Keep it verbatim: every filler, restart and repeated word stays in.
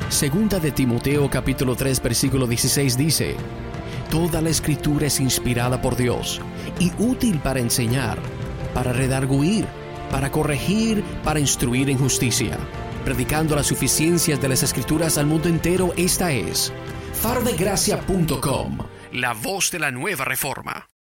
Segunda de Timoteo capítulo tres versículo dieciséis dice: Toda la escritura es inspirada por Dios y útil para enseñar, para redarguir, para corregir, para instruir en justicia, predicando las suficiencias de las escrituras al mundo entero. Esta es faro de gracia punto com, la voz de la nueva reforma.